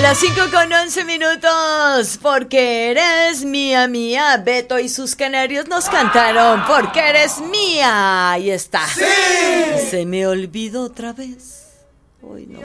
Las 5:11, porque eres mía, mía. Beto y sus canarios nos cantaron porque eres mía. Ahí está. ¡Sí! Se me olvidó otra vez. Hoy no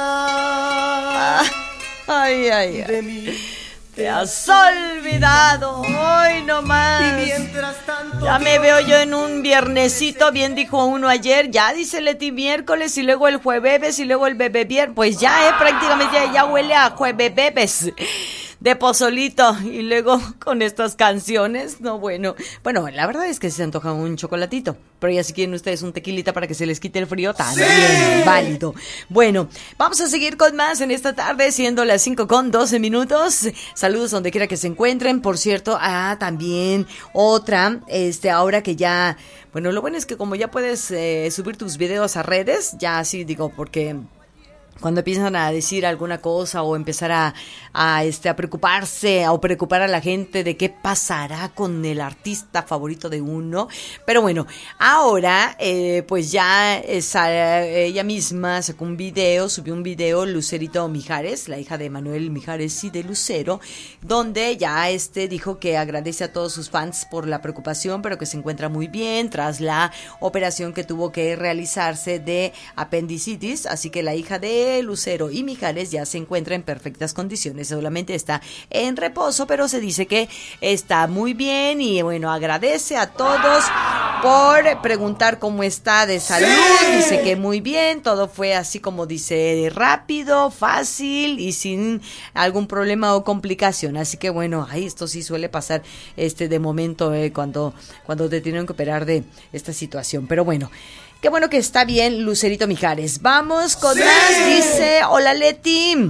más. Ay, ay, ay. Te has olvidado hoy nomás. Y mientras tanto ya me veo yo en un viernesito, bien dijo uno ayer. Ya dice Leti miércoles y luego el jueves y luego el bebé viernes. Pues ya, prácticamente ya huele a jueves bebés de pozolito. Y luego con estas canciones, no, bueno, la verdad es que se antoja un chocolatito. Pero ya si quieren ustedes un tequilita para que se les quite el frío, también válido. Bueno, vamos a seguir con más en esta tarde, siendo las 5:12. Saludos donde quiera que se encuentren. Por cierto, también otra, ahora que ya, bueno, lo bueno es que como ya puedes subir tus videos a redes, ya así digo, porque cuando empiezan a decir alguna cosa o empezar a preocuparse o preocupar a la gente de qué pasará con el artista favorito de uno. Pero bueno, ahora pues ya ella misma sacó subió un video, Lucerito Mijares, la hija de Manuel Mijares y de Lucero, donde ya dijo que agradece a todos sus fans por la preocupación, pero que se encuentra muy bien tras la operación que tuvo que realizarse de apendicitis. Así que la hija de Lucero y Mijares ya se encuentra en perfectas condiciones, solamente está en reposo, pero se dice que está muy bien y bueno, agradece a todos por preguntar cómo está de salud. ¡Sí! Dice que muy bien, todo fue así como dice, rápido, fácil y sin algún problema o complicación, así que bueno, esto sí suele pasar de momento cuando te tienen que operar de esta situación, pero bueno. Qué bueno que está bien Lucerito Mijares. Vamos con más. Dice, hola Leti.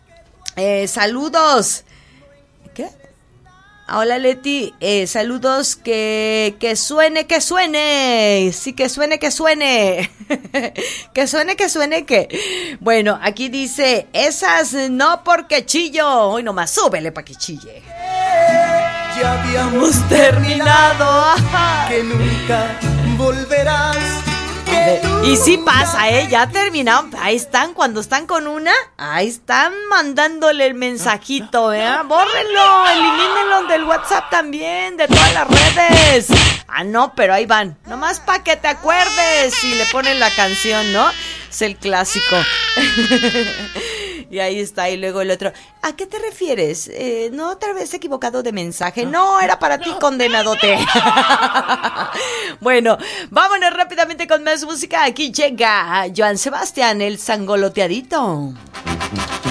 Saludos. ¿Qué? Hola Leti. Saludos. Que suene. Sí, que suene. que suene. Bueno, aquí dice, esas no porque chillo. Hoy nomás súbele pa' que chille. Ya habíamos terminado. Que nunca volverás. Y sí pasa, ya terminaron. Ahí están, cuando están con una, ahí están mandándole el mensajito, bórrenlo, elimínenlo del WhatsApp también, de todas las redes. No, pero ahí van, nomás para que te acuerdes. Y le ponen la canción, ¿no? Es el clásico. Y ahí está, y luego el otro, ¿a qué te refieres? ¿No te habías equivocado de mensaje? No, era para ti, condenadote. Bueno, vámonos rápidamente con más música. Aquí llega Joan Sebastián, el sangoloteadito.